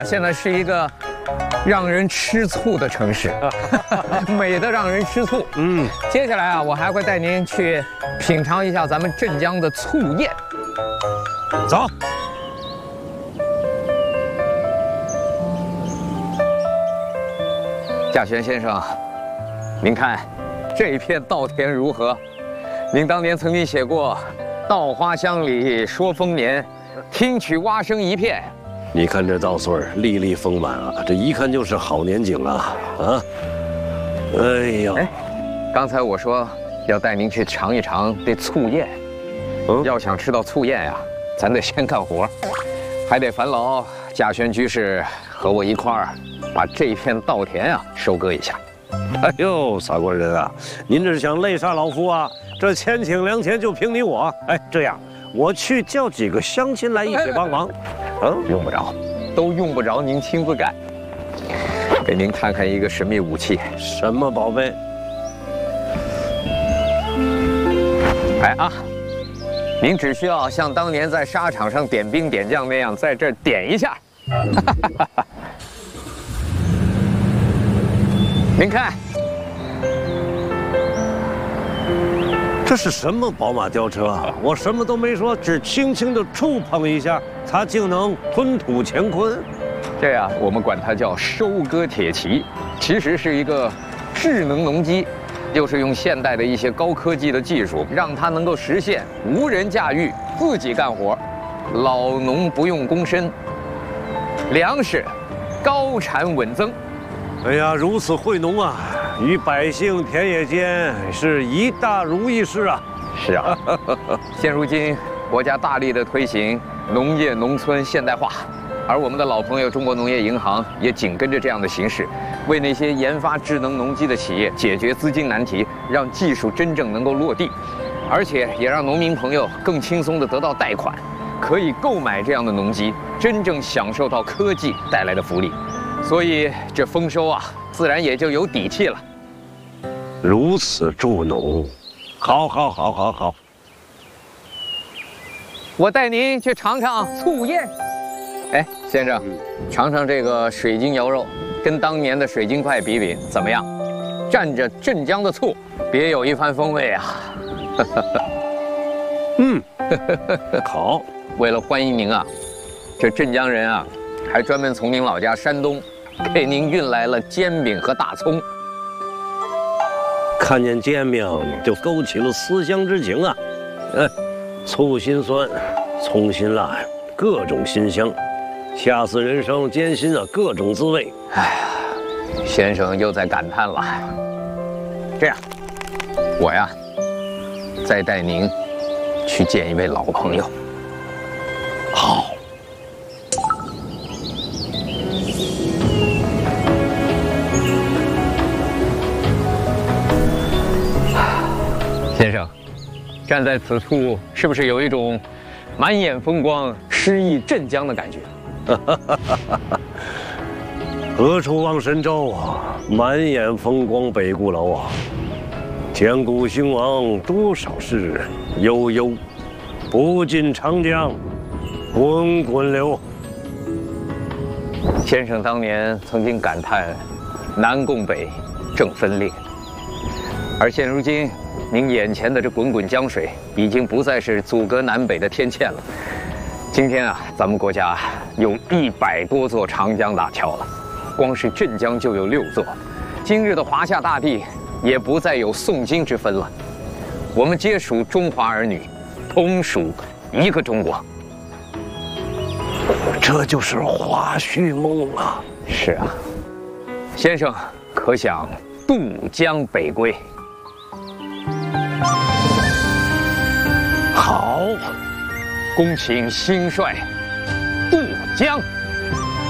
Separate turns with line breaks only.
现在是一个让人吃醋的城市，美得让人吃醋。接下来啊，我还会带您去品尝一下咱们镇江的醋宴。
走。
稼轩先生，您看这一片稻田如何？您当年曾经写过“稻花香里说丰年，听取蛙声一片”。
你看这稻穗儿粒粒丰满啊，这一看就是好年景啊！啊，哎呀，
刚才我说要带您去尝一尝这醋宴。要想吃到醋宴呀，咱得先干活，还得烦劳稼轩居士和我一块儿把这片稻田啊收割一下。
哎呦，傻官人啊，您这是想累杀老夫啊？这千顷良田就凭你我？哎，这样，我去叫几个乡亲来一起帮忙。
用不着，都用不着您亲自干。给您看看一个神秘武器。
什么宝贝？
哎啊，您只需要像当年在沙场上点兵点将那样，在这儿点一下。您看，
这是什么宝马吊车啊？我什么都没说，只轻轻地触碰一下，它竟能吞吐乾坤。
这呀，我们管它叫收割铁骑，其实是一个智能农机，就是用现代的一些高科技的技术，让它能够实现无人驾驭，自己干活，老农不用躬身，粮食高产稳增。
哎呀，如此惠农啊，与百姓田野间是一大如意事啊！
是啊，现如今国家大力的推行农业农村现代化，而我们的老朋友中国农业银行也紧跟着这样的形势，为那些研发智能农机的企业解决资金难题，让技术真正能够落地，而且也让农民朋友更轻松地得到贷款，可以购买这样的农机，真正享受到科技带来的福利。所以这丰收啊，自然也就有底气了。
如此助农，好。
我带您去尝尝醋宴。哎，先生，尝尝这个水晶肴肉，跟当年的水晶派比比，怎么样？蘸着镇江的醋，别有一番风味啊！
好。
为了欢迎您啊，这镇江人啊，还专门从您老家山东给您运来了煎饼和大葱。
看见煎饼就勾起了思乡之情啊！醋心酸，葱心辣，各种馨香，恰似人生艰辛啊，各种滋味。
哎呀，先生又在感叹了。这样，我呀，再带您去见一位老朋友。
好。
先生，站在此处，是不是有一种满眼风光、诗意镇江的感觉？
何处望神州啊，满眼风光北固楼啊！千古兴亡多少事，悠悠，不尽长江滚滚流。
先生当年曾经感叹南共北正分裂，而现如今您眼前的这滚滚江水已经不再是阻隔南北的天堑了。今天啊，咱们国家有100多座长江大桥了，光是镇江就有6座。今日的华夏大地也不再有宋金之分了，我们皆属中华儿女，同属一个中国。
这就是花胥梦啊！
是啊，先生可想渡江北归？
好，
恭请新帅渡江。